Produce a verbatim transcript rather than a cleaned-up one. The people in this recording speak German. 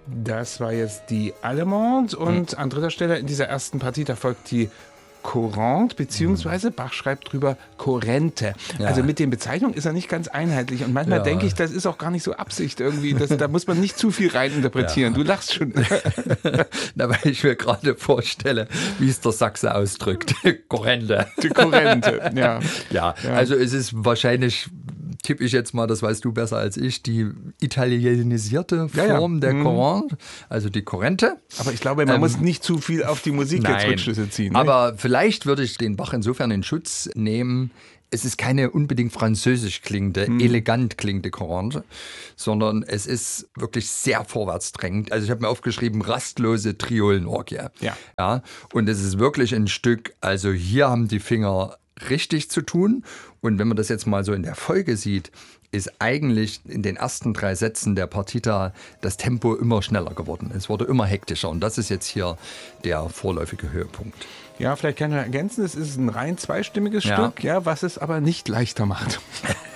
Das war jetzt die Allemande und hm. an dritter Stelle in dieser ersten Partie, da folgt die Courante, beziehungsweise Bach schreibt drüber Corrente. Ja. Also mit den Bezeichnungen ist er nicht ganz einheitlich und manchmal ja. denke ich, das ist auch gar nicht so Absicht irgendwie, das, da muss man nicht zu viel reininterpretieren. Ja. Du lachst schon. Na, weil ich mir gerade vorstelle, wie es der Sachse ausdrückt. Corrente. Die Corrente, ja. ja. Ja, also es ist wahrscheinlich, tippe ich jetzt mal, das weißt du besser als ich, die italienisierte Form ja, ja. der mhm. Courante, also die Corrente. Aber ich glaube, man ähm, muss nicht zu viel auf die Musik nein, jetzt Rückschlüsse ziehen. Aber nicht? Vielleicht würde ich den Bach insofern in Schutz nehmen. Es ist keine unbedingt französisch klingende, hm. elegant klingende Courante, sondern es ist wirklich sehr vorwärtsdrängend. Also ich habe mir aufgeschrieben, rastlose Triolenorgie. Ja. Ja. Und es ist wirklich ein Stück, also hier haben die Finger richtig zu tun. Und wenn man das jetzt mal so in der Folge sieht, ist eigentlich in den ersten drei Sätzen der Partita das Tempo immer schneller geworden. Es wurde immer hektischer und das ist jetzt hier der vorläufige Höhepunkt. Ja, vielleicht kann ich ergänzen, es ist ein rein zweistimmiges ja. Stück, ja, was es aber nicht leichter macht.